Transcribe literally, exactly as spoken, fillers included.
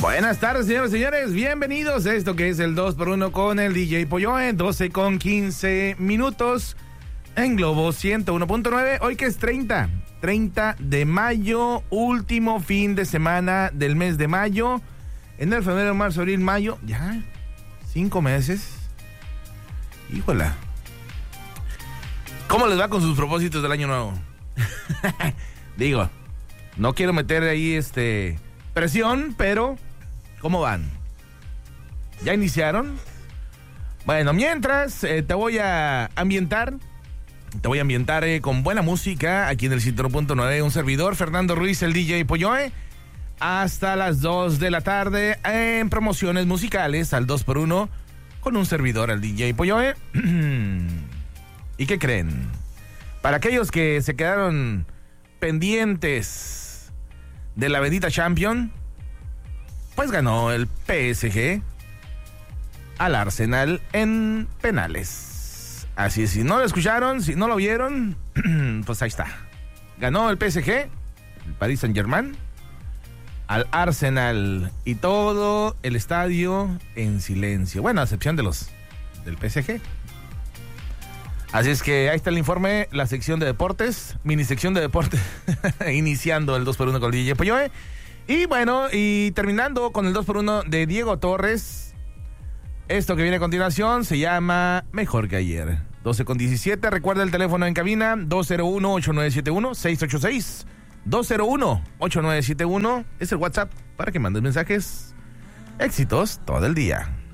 Buenas tardes, señores y señores. Bienvenidos a esto que es el dos por uno con el D J Polloe. doce con quince minutos en Globo ciento uno punto nueve. Hoy que es treinta, treinta de mayo, último fin de semana del mes de mayo. En el febrero, marzo, abril, mayo, ya, cinco meses. Híjola. ¿Cómo les va con sus propósitos del año nuevo? Digo, no quiero meter ahí este presión, pero ¿cómo van? ¿Ya iniciaron? Bueno, mientras eh, te voy a ambientar, te voy a ambientar eh, con buena música aquí en el ciento uno punto nueve, un servidor, Fernando Ruiz, el D J Polloe, hasta las dos de la tarde en promociones musicales al dos por uno con un servidor, el D J Polloe. ¿Y qué creen? Para aquellos que se quedaron pendientes de la bendita Champions, pues ganó el P S G al Arsenal en penales. Así es, si no lo escucharon, si no lo vieron, pues ahí está. Ganó el P S G, el Paris Saint-Germain, al Arsenal, y todo el estadio en silencio. Bueno, a excepción de los del P S G. Así es que ahí está el informe, la sección de deportes, mini sección de deportes, iniciando el dos por uno con el D J Polloe. Y bueno, y terminando con el dos por uno de Diego Torres. Esto que viene a continuación se llama Mejor que ayer. doce con diecisiete, recuerda el teléfono en cabina, dos cero uno, ocho nueve siete uno, seis ocho seis. dos cero uno, ocho nueve siete uno es el WhatsApp para que mandes mensajes. Éxitos todo el día.